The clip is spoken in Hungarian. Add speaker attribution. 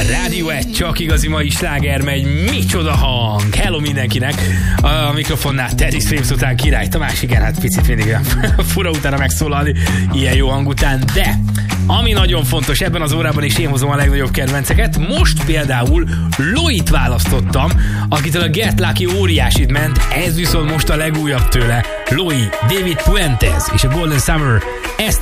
Speaker 1: Rádió 1, csak igazi mai sláger megy, micsoda hang! Hello mindenkinek! A mikrofonnál Teddy Swims után Király Tamás, igen, hát picit mindig olyan fura utána megszólalni, ilyen jó hang után, de ami nagyon fontos ebben az órában, és én hozom a legnagyobb kedvenceket, most például Loit választottam, akitől a Get Lucky óriásit ment, ez viszont most a legújabb tőle, Loi, David Puentes és a Golden Summer, ezt